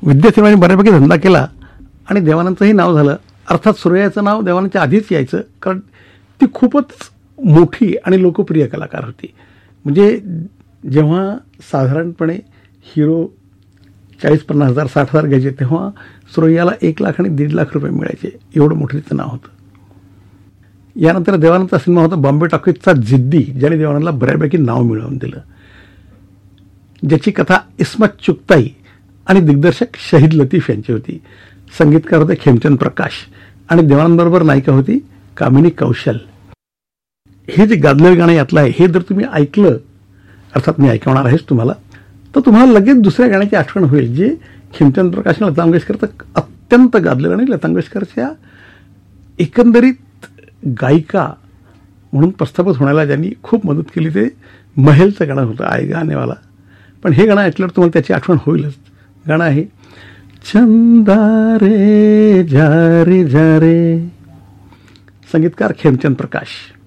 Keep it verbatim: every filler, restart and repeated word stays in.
विद्यासिनेमाने बऱ्यापैकी धंदा केला आणि देवानंदचंही नाव झालं. अर्थात सुरैयाचं नाव देवानंदच्या आधीच यायचं, कारण ती खूपच मोठी आणि लोकप्रिय कलाकार होती. म्हणजे जेव्हा साधारणपणे हिरो चाळीस पन्नास हजार साठ हजार घ्यायचे, तेव्हा सुरैयाला एक लाख आणि दीड लाख रुपये मिळायचे, एवढं मोठं तिचं नाव होतं. यानंतर देवानंदचा सिनेमा होता बॉम्बे टॉकीजचा जिद्दी, ज्याने देवानंदला बऱ्यापैकी नाव मिळवून दिलं, ज्याची कथा इस्मत चुगताई आणि दिग्दर्शक शहीद लतीफ यांची होती. संगीतकार होते खेमचंद प्रकाश आणि देवानंदबरोबर नायिका होती कामिनी कौशल. हे जे गाजलेलं गाणं यातलं आहे, हे जर तुम्ही ऐकलं, अर्थात मी ऐकवणार आहेच तुम्हाला, तर तुम्हाला लगेच दुसऱ्या गाण्याची आठवण होईल, जे खेमचंद प्रकाश आणि लता मंगेशकरचं अत्यंत गाजलेलं. आणि लता मंगेशकरच्या एकंदरीत गायिका म्हणून प्रस्थापित होण्याला ज्यांनी खूप मदत केली ते महेलचं गाणं होतं आय गाणेवाला. पण हे गाणं ऐकल्यावर तुम्हाला त्याची आठवण होईलच. गाणं आहे चंदा रे जा रे जा रे, संगीतकार खेमचंद प्रकाश.